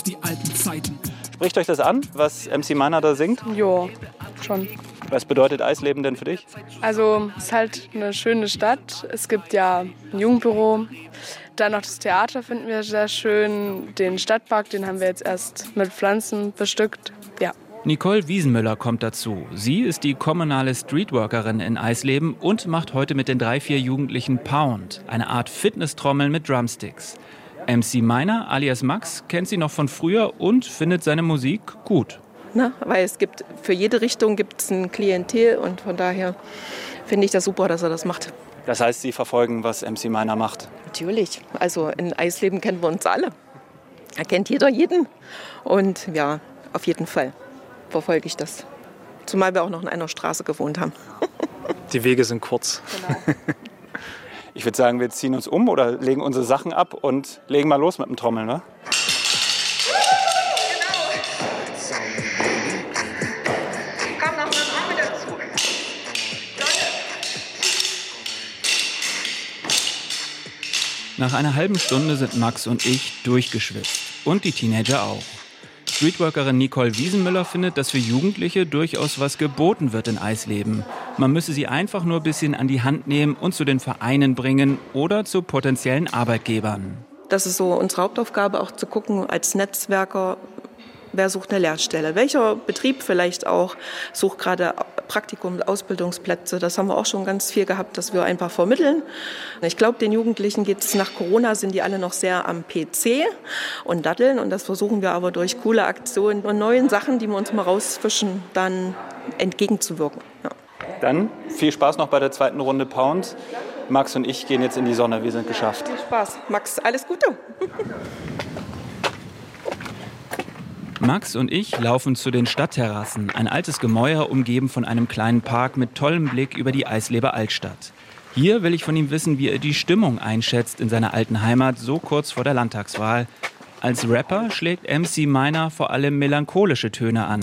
die alten Zeiten. Spricht euch das an, was MC Meiner da singt? Jo, schon. Was bedeutet Eisleben denn für dich? Also es ist halt eine schöne Stadt. Es gibt ja ein Jugendbüro. Dann noch das Theater finden wir sehr schön. Den Stadtpark, den haben wir jetzt erst mit Pflanzen bestückt. Ja. Nicole Wiesenmüller kommt dazu. Sie ist die kommunale Streetworkerin in Eisleben und macht heute mit den 3-4 Jugendlichen Pound, eine Art Fitnesstrommel mit Drumsticks. MC Meiner alias Max kennt sie noch von früher und findet seine Musik gut. Na, weil es gibt für jede Richtung gibt's ein Klientel und von daher finde ich das super, dass er das macht. Das heißt, Sie verfolgen, was MC Meiner macht? Natürlich, also in Eisleben kennen wir uns alle. Da kennt jeder jeden und ja, auf jeden Fall verfolge ich das. Zumal wir auch noch in einer Straße gewohnt haben. Die Wege sind kurz. Genau. Ich würde sagen, wir ziehen uns um oder legen unsere Sachen ab und legen mal los mit dem Trommeln, ne? Nach einer halben Stunde sind Max und ich durchgeschwitzt. Und die Teenager auch. Streetworkerin Nicole Wiesenmüller findet, dass für Jugendliche durchaus was geboten wird in Eisleben. Man müsse sie einfach nur ein bisschen an die Hand nehmen und zu den Vereinen bringen oder zu potenziellen Arbeitgebern. Das ist so unsere Hauptaufgabe, auch zu gucken als Netzwerker, wer sucht eine Lehrstelle. Welcher Betrieb vielleicht auch sucht gerade Praktikum, Ausbildungsplätze. Das haben wir auch schon ganz viel gehabt, dass wir einfach vermitteln. Ich glaube, den Jugendlichen geht es nach Corona, sind die alle noch sehr am PC und daddeln. Und das versuchen wir aber durch coole Aktionen und neuen Sachen, die wir uns mal rausfischen, dann entgegenzuwirken. Ja. Dann viel Spaß noch bei der zweiten Runde Pound. Max und ich gehen jetzt in die Sonne, wir sind geschafft. Viel Spaß. Max, alles Gute. Max und ich laufen zu den Stadtterrassen, ein altes Gemäuer umgeben von einem kleinen Park mit tollem Blick über die Eisleber Altstadt. Hier will ich von ihm wissen, wie er die Stimmung einschätzt in seiner alten Heimat so kurz vor der Landtagswahl. Als Rapper schlägt MC Meiner vor allem melancholische Töne an.